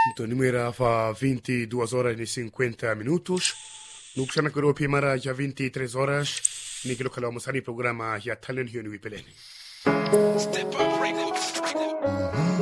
Então, número fa 22 horas e 50 minutos. No que se anacorou primara já 23 horas. Ni que lo calamos ali programa já talent hiyo ni wipeleni. Step up records.